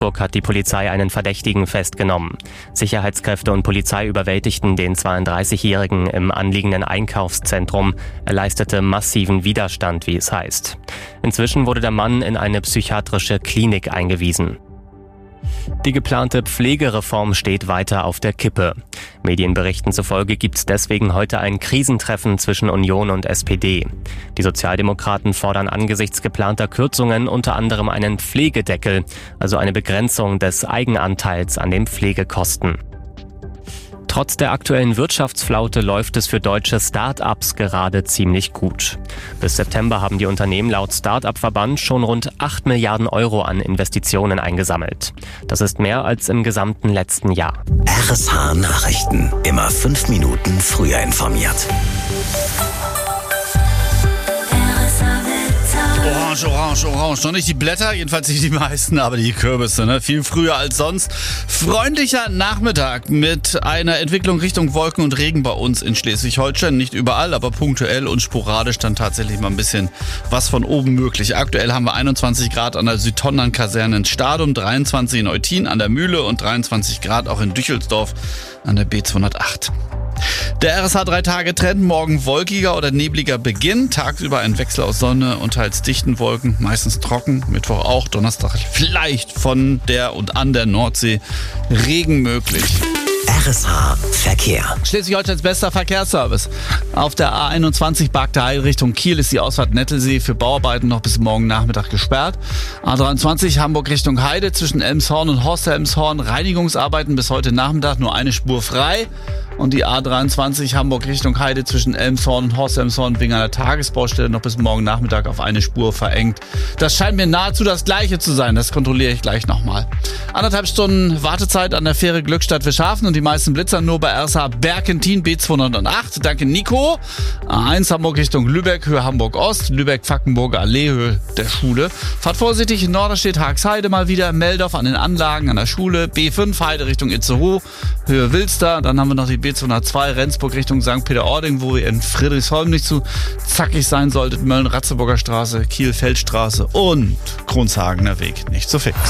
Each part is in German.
Hat die Polizei einen Verdächtigen festgenommen. Sicherheitskräfte und Polizei überwältigten den 32-Jährigen im anliegenden Einkaufszentrum. Er leistete massiven Widerstand, wie es heißt. Inzwischen wurde der Mann in eine psychiatrische Klinik eingewiesen. Die geplante Pflegereform steht weiter auf der Kippe. Medienberichten zufolge gibt es deswegen heute ein Krisentreffen zwischen Union und SPD. Die Sozialdemokraten fordern angesichts geplanter Kürzungen unter anderem einen Pflegedeckel, also eine Begrenzung des Eigenanteils an den Pflegekosten. Trotz der aktuellen Wirtschaftsflaute läuft es für deutsche Start-ups gerade ziemlich gut. Bis September haben die Unternehmen laut Start-up-Verband schon rund 8 Milliarden Euro an Investitionen eingesammelt. Das ist mehr als im gesamten letzten Jahr. RSH Nachrichten. Immer 5 Minuten früher informiert. Orange. Noch nicht die Blätter, jedenfalls nicht die meisten, aber die Kürbisse, ne? Viel früher als sonst. Freundlicher Nachmittag mit einer Entwicklung Richtung Wolken und Regen bei uns in Schleswig-Holstein. Nicht überall, aber punktuell und sporadisch dann tatsächlich mal ein bisschen was von oben möglich. Aktuell haben wir 21 Grad an der Südtondern-Kaserne in Stadum, 23 in Eutin an der Mühle und 23 Grad auch in Düchelsdorf an der B208. Der RSH-3-Tage-Trend, morgen wolkiger oder nebliger Beginn, tagsüber ein Wechsel aus Sonne und teils dichten Wolken, meistens trocken, Mittwoch auch, Donnerstag vielleicht von der und an der Nordsee Regen möglich. RSH Verkehr. Schleswig-Holsteins bester Verkehrsservice. Auf der A21 Barkter Heil Richtung Kiel ist die Ausfahrt Nettelsee für Bauarbeiten noch bis morgen Nachmittag gesperrt. A23 Hamburg Richtung Heide zwischen Elmshorn und Horst-Elmshorn. Reinigungsarbeiten bis heute Nachmittag, nur eine Spur frei. Und die A23 Hamburg Richtung Heide zwischen Elmshorn und Horst-Elmshorn wegen einer Tagesbaustelle noch bis morgen Nachmittag auf eine Spur verengt. Das scheint mir nahezu das Gleiche zu sein. Das kontrolliere ich gleich nochmal. 1,5 Stunden Wartezeit an der Fähre Glückstadt Fischhafen und die meisten Blitzer nur bei RSH Berkentin B208. Danke Nico. A1 Hamburg Richtung Lübeck, Höhe Hamburg Ost, Lübeck-Fackenburger Allee, Höhe der Schule. Fahrt vorsichtig, in Norderstedt Haagsheide mal wieder, Meldorf an den Anlagen an der Schule, B5 Heide Richtung Itzehoe, Höhe Wilster. Dann haben wir noch die B202 Rendsburg Richtung St. Peter-Ording, wo ihr in Friedrichsholm nicht zu zackig sein solltet, Mölln-Ratzeburger Straße, Kiel-Feldstraße und Kronshagener Weg nicht so fix.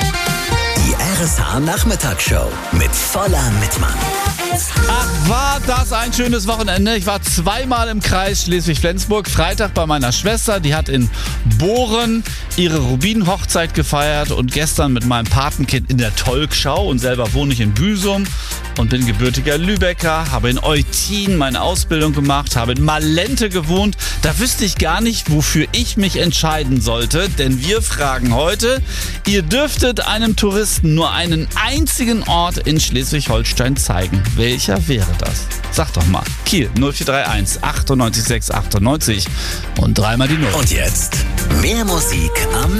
Die RSH Nachmittagsshow mit voller Mitmann. Ach, war das ein schönes Wochenende. Ich war zweimal im Kreis Schleswig-Flensburg. Freitag bei meiner Schwester, die hat in Bohren ihre Rubin-Hochzeit gefeiert und gestern mit meinem Patenkind in der Tolkschau und selber wohne ich in Büsum und bin gebürtiger Lübecker, habe in Eutin meine Ausbildung gemacht, habe in Malente gewohnt. Da wüsste ich gar nicht, wofür ich mich entscheiden sollte, denn wir fragen heute, ihr dürftet einem Touristen nur einen einzigen Ort in Schleswig-Holstein zeigen. Welcher wäre das? Sag doch mal. Kiel 0431 98 6 98 und dreimal die 0. Und jetzt mehr Musik am